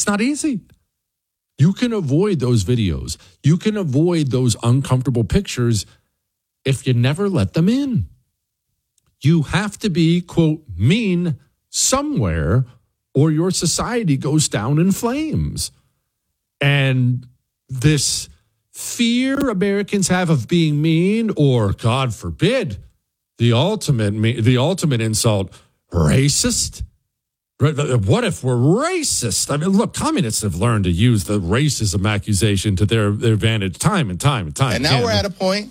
It's not easy. You can avoid those videos. You can avoid those uncomfortable pictures if you never let them in. You have to be, quote, mean somewhere or your society goes down in flames. And this fear Americans have of being mean, or God forbid, the ultimate insult, racist. What if we're racist? I mean, look, communists have learned to use the racism accusation to their advantage time and time and time. And now we're at a point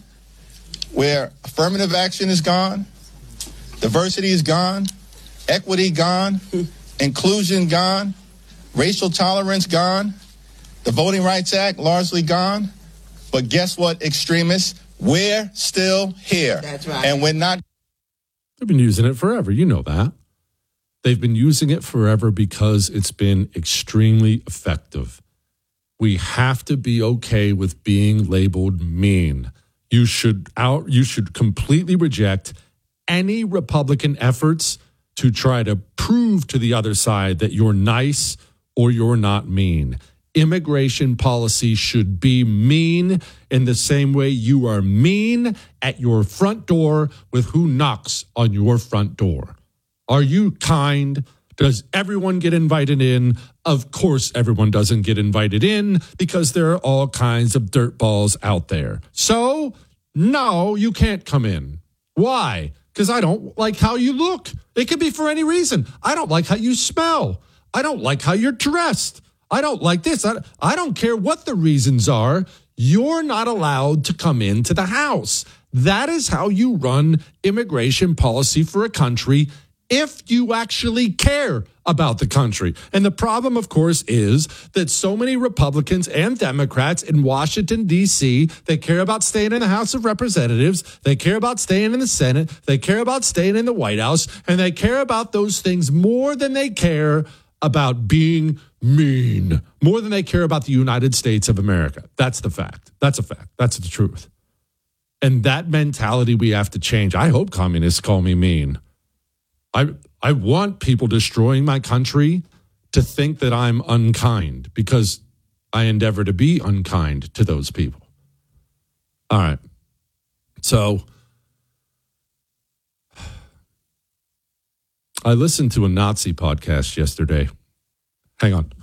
where affirmative action is gone, diversity is gone, equity gone, inclusion gone, racial tolerance gone, the Voting Rights Act largely gone. But guess what, extremists? We're still here. That's right. And we're not. They've been using it forever. You know that. They've been using it forever because it's been extremely effective. We have to be okay with being labeled mean. You should completely reject any Republican efforts to try to prove to the other side that you're nice or you're not mean. Immigration policy should be mean in the same way you are mean at your front door with who knocks on your front door. Are you kind? Does everyone get invited in? Of course, everyone doesn't get invited in because there are all kinds of dirtballs out there. So, no, you can't come in. Why? Because I don't like how you look. It could be for any reason. I don't like how you smell. I don't like how you're dressed. I don't like this. I don't care what the reasons are. You're not allowed to come into the house. That is how you run immigration policy for a country if you actually care about the country. And the problem, of course, is that so many Republicans and Democrats in Washington, D.C., they care about staying in the House of Representatives, they care about staying in the Senate, they care about staying in the White House, and they care about those things more than they care about being mean, more than they care about the United States of America. That's the fact. That's a fact. That's the truth. And that mentality we have to change. I hope communists call me mean. I want people destroying my country to think that I'm unkind because I endeavor to be unkind to those people. All right. So I listened to a Nazi podcast yesterday. Hang on.